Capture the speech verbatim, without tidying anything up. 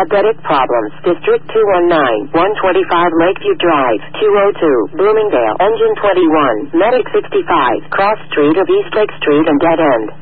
Diabetic problems. District two one nine, one twenty-five Lakeview Drive, two oh two, Bloomingdale. Engine twenty-one, Medic sixty-five, Cross Street of East Lake Street and Dead End.